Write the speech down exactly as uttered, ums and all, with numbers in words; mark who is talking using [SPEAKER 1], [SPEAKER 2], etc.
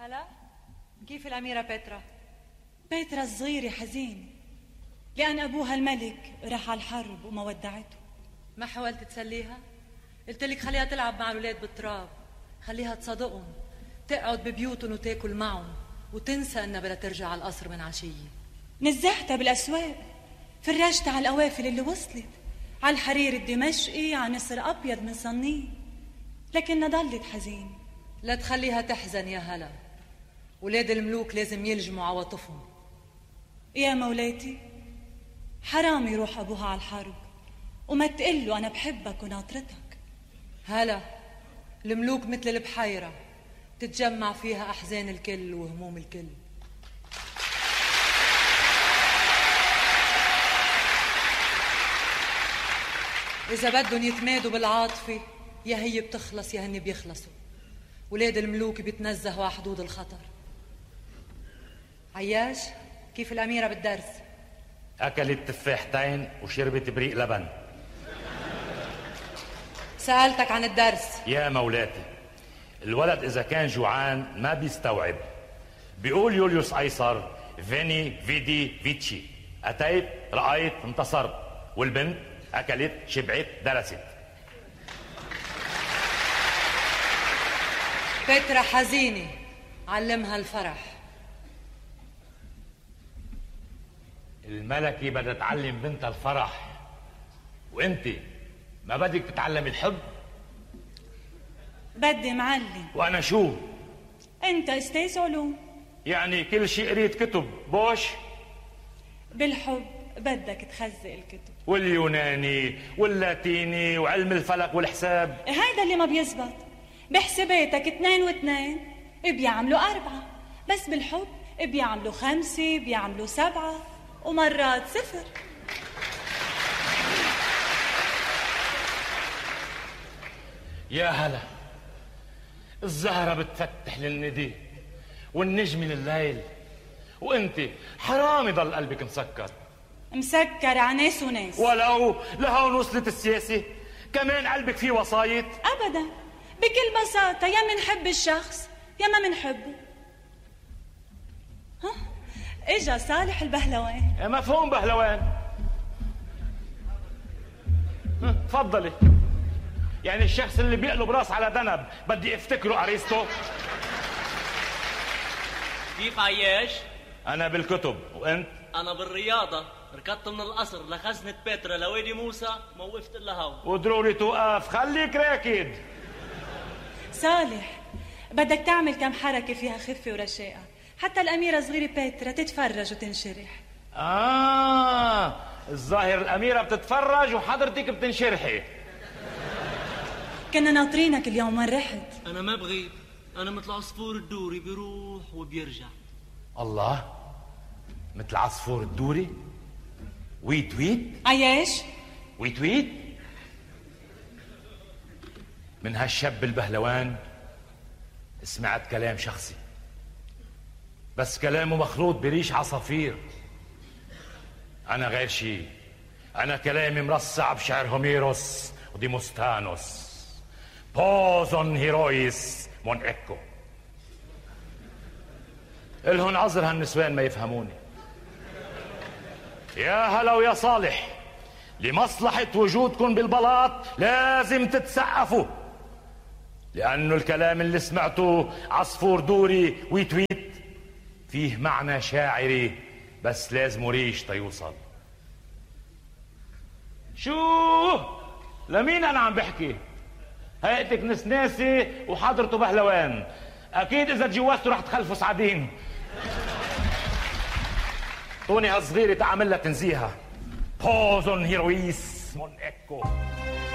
[SPEAKER 1] هلا، كيف الأميرة بيترا؟
[SPEAKER 2] بيترا الصغيرة حزينة لأن أبوها الملك راح على الحرب وما ودعته.
[SPEAKER 1] ما حاولت تسليها؟ قلت لك خليها تلعب مع الولاد بالتراب، خليها تصادقهم، تقعد ببيوتهم وتاكل معهم وتنسى انها بدها ترجع على القصر من عشية.
[SPEAKER 2] نزحتها بالأسواق، فرجتها على القوافل اللي وصلت، على الحرير الدمشقي، على نسر أبيض من صنين، لكنها ضلت حزينة.
[SPEAKER 1] لا تخليها تحزن يا هلا، ولاد الملوك لازم يلجموا عواطفهم.
[SPEAKER 2] يا مولاتي، حرام يروح أبوها على الحرب وما تقله أنا بحبك وناطرتك.
[SPEAKER 1] هلا، الملوك مثل البحيرة تتجمع فيها أحزان الكل وهموم الكل. إذا بدهم يتمادوا بالعاطفة يا هي بتخلص يا هن بيخلصوا. ولاد الملوك بيتنزهوا على حدود الخطر. عياش، كيف الأميرة بالدرس؟
[SPEAKER 3] أكلت تفاحتين وشربت بريق لبن.
[SPEAKER 1] سألتك عن الدرس.
[SPEAKER 3] يا مولاتي، الولد إذا كان جوعان ما بيستوعب. بيقول يوليوس أيسر فيني فيدي فيتشي، أتيت رأيت انتصرت، والبنت أكلت شبعت درست.
[SPEAKER 1] بيترا حزينة، علمها الفرح.
[SPEAKER 3] الملكة بدها تعلم بنتها الفرح، وانت ما بدك تتعلمي الحب؟
[SPEAKER 2] بدي معلم.
[SPEAKER 3] وانا شو؟
[SPEAKER 2] انت استاذ علوم،
[SPEAKER 3] يعني كل شيء قريت كتب بوش؟
[SPEAKER 2] بالحب بدك تخزق الكتب،
[SPEAKER 3] واليوناني واللاتيني وعلم الفلك والحساب.
[SPEAKER 2] هيدا اللي ما بيزبط. بحساباتك اثنين واثنين بيعملوا أربعة، بس بالحب بيعملوا خمسة، بيعملوا سبعة، ومرات صفر.
[SPEAKER 3] يا هلا، الزهرة بتفتح للندي والنجم لليل، وانت حرام يضل قلبك مسكر.
[SPEAKER 2] مسكر على ناس وناس.
[SPEAKER 3] ولو لهون وصلت السياسة كمان قلبك فيه وصايد؟
[SPEAKER 2] أبدا، بكل بساطة يا منحب الشخص يا ما منحبه. ها، اجا صالح البهلوان.
[SPEAKER 3] مفهوم بهلوان. تفضلي. يعني الشخص اللي بيقلب راس على ذنب بدي افتكره ارسطو؟
[SPEAKER 4] كيف عياش؟
[SPEAKER 3] انا بالكتب، وانت؟
[SPEAKER 4] انا بالرياضة. ركضت من القصر لخزنة بيترا لوادي موسى، ما وقفت الا هون.
[SPEAKER 3] وضروري توقف، خليك راكد.
[SPEAKER 2] صالح، بدك تعمل كم حركة فيها خفة ورشاقة حتى الأميرة صغيرة بيترا تتفرج وتنشرح.
[SPEAKER 3] آه، الظاهر الأميرة بتتفرج وحضرتك بتنشرحي.
[SPEAKER 2] كنا ناطرينك اليوم، وين رحت؟
[SPEAKER 4] أنا ما بغيب، أنا مثل عصفور الدوري بيروح وبيرجع.
[SPEAKER 3] الله، مثل عصفور الدوري؟ ويت ويت؟
[SPEAKER 2] عياش؟
[SPEAKER 3] ويت ويت؟ من هالشاب البهلوان سمعت كلام شخصي، بس كلامه مخلوط بريش عصافير. أنا غير شيء، أنا كلامي مرصع بشعر هوميروس وديموستانوس. بوزون هيرويس مون إيكو. إلهن عذر هالنسوان ما يفهموني. يا هلا ويا صالح، لمصلحة وجودكم بالبلاط لازم تتسقفوا، لأنه الكلام اللي سمعته عصفور دوري ويتويت فيه معنى شاعري، بس لازم ريش تيوصل. شو؟ لمين أنا عم بحكي؟ هيئتك نسناسي وحضرته بهلوان، أكيد إذا تجوزتوا رح تخلفوا سعدين. طوني هالصغيرة تعمل لها تنزيها. بوزون هيرويس مون إيكو.